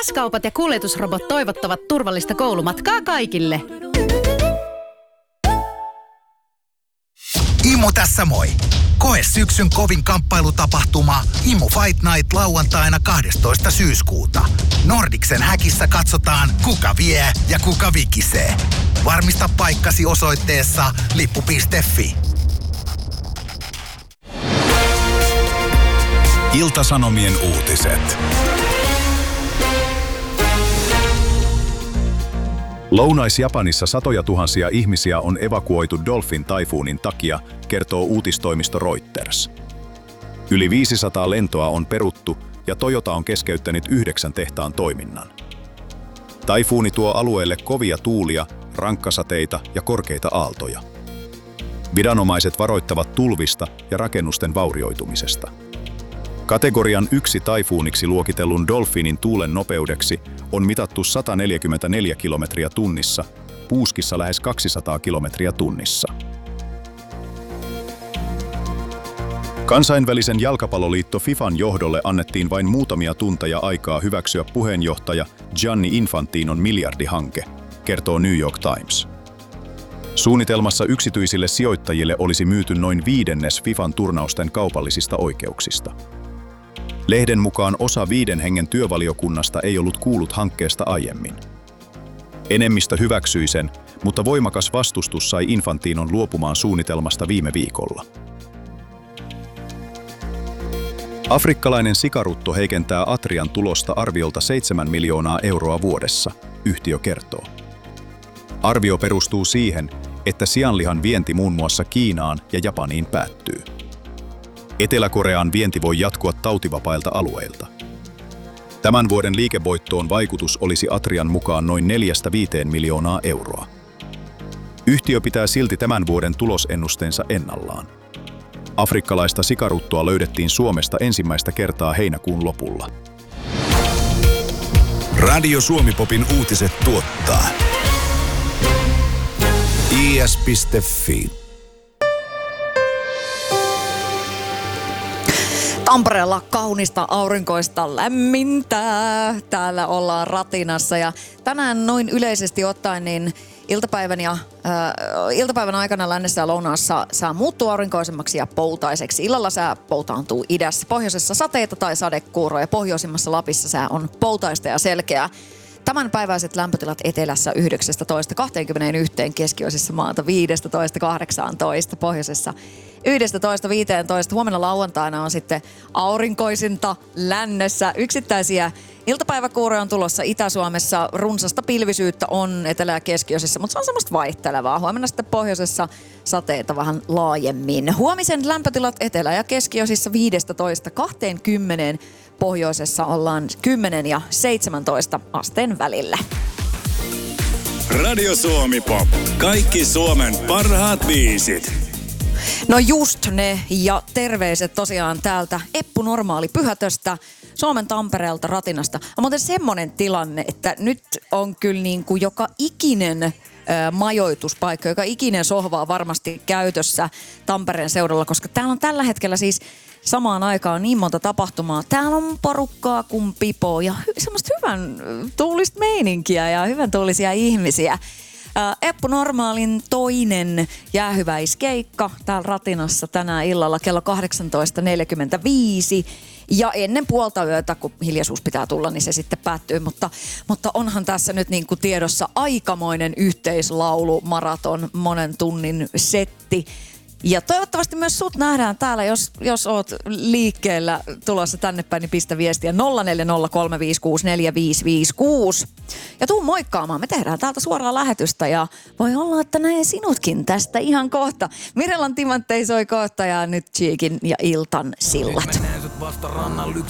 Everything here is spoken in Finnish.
S-kaupat ja kuljetusrobot toivottavat turvallista koulumatkaa kaikille. Imu tässä moi! Koe syksyn kovin kamppailutapahtuma Imu Fight Night lauantaina 12. syyskuuta. Nordicsen häkissä katsotaan, kuka vie ja kuka vikisee. Varmista paikkasi osoitteessa lippu.fi. Ilta-Sanomien uutiset. Lounais-Japanissa satoja tuhansia ihmisiä on evakuoitu Dolphin-taifuunin takia, kertoo uutistoimisto Reuters. Yli 500 lentoa on peruttu ja Toyota on keskeyttänyt 9 tehtaan toiminnan. Taifuuni tuo alueelle kovia tuulia, rankkasateita ja korkeita aaltoja. Viranomaiset varoittavat tulvista ja rakennusten vaurioitumisesta. Kategorian 1 taifuuniksi luokitellun Dolphinin tuulen nopeudeksi on mitattu 144 kilometriä tunnissa, puuskissa lähes 200 kilometriä tunnissa. Kansainvälisen jalkapalloliitto FIFAn johdolle annettiin vain muutamia tunteja aikaa hyväksyä puheenjohtaja Gianni Infantinon miljardihanke, kertoo New York Times. Suunnitelmassa yksityisille sijoittajille olisi myyty noin 1/5 FIFAn turnausten kaupallisista oikeuksista. Lehden mukaan osa 5 hengen työvaliokunnasta ei ollut kuullut hankkeesta aiemmin. Enemmistö hyväksyi sen, mutta voimakas vastustus sai Infantinon luopumaan suunnitelmasta viime viikolla. Afrikkalainen sikarutto heikentää Atrian tulosta arviolta 7 miljoonaa euroa vuodessa, yhtiö kertoo. Arvio perustuu siihen, että sianlihan vienti muun muassa Kiinaan ja Japaniin päättyy. Etelä-Koreaan vienti voi jatkua tautivapailta alueilta. Tämän vuoden liikevoittoon vaikutus olisi Atrian mukaan noin 4-5 miljoonaa euroa. Yhtiö pitää silti tämän vuoden tulosennusteensa ennallaan. Afrikkalaista sikaruttoa löydettiin Suomesta ensimmäistä kertaa heinäkuun lopulla. Radio Suomi-popin uutiset tuottaa is.fi. Tampereella kaunista, aurinkoista, lämmintä. Täällä ollaan ratinassa ja tänään noin yleisesti ottaen niin iltapäivän aikana lännessä ja lounaassa sää muuttuu aurinkoisemmaksi ja poutaiseksi. Illalla sää poutaantuu idässä. Pohjoisessa sateita tai sadekuuroja. Pohjoisimmassa Lapissa sää on poutaista ja selkeää. Tämänpäiväiset lämpötilat etelässä 19-21, keskiosissa maata 15-18, pohjoisessa 11-15. Huomenna lauantaina on sitten aurinkoisinta lännessä. Yksittäisiä iltapäiväkuuroja on tulossa Itä-Suomessa. Runsasta pilvisyyttä on etelä- ja keskiosissa, mutta se on semmoista vaihtelevaa. Huomenna sitten pohjoisessa sateita vähän laajemmin. Huomisen lämpötilat etelä- ja keskiosissa 15-20. Pohjoisessa ollaan 10 ja 17 asteen välillä. Radio Suomi Pop. Kaikki Suomen parhaat biisit. No just ne ja terveiset tosiaan täältä Eppu Normaali Pyhätöstä, Suomen Tampereelta ratinasta. On muuten semmoinen tilanne, että nyt on kyllä niin kuin joka ikinen majoituspaikka, joka ikinen sohva on varmasti käytössä Tampereen seudulla, koska täällä on tällä hetkellä siis samaan aikaan niin monta tapahtumaa. Täällä on porukkaa kuin pipo ja semmoista hyvän tuulista meininkiä ja hyvän tuulisia ihmisiä. Eppu Normaalin toinen jäähyväiskeikka täällä ratinassa tänään illalla kello 18.45. Ja ennen puolta yötä, kun hiljaisuus pitää tulla, niin se sitten päättyy. Mutta onhan tässä nyt niin kuin tiedossa aikamoinen yhteislaulumaraton, monen tunnin setti. Ja toivottavasti myös sut nähdään täällä, jos oot liikkeellä tulossa tänne päin, niin pistä viestiä 0403564556. Ja tuu moikkaamaan, me tehdään täältä suoraa lähetystä ja voi olla, että näin sinutkin tästä ihan kohta. Mirellan timanttei soi kohta ja nyt Cheekin ja Iltan sillat.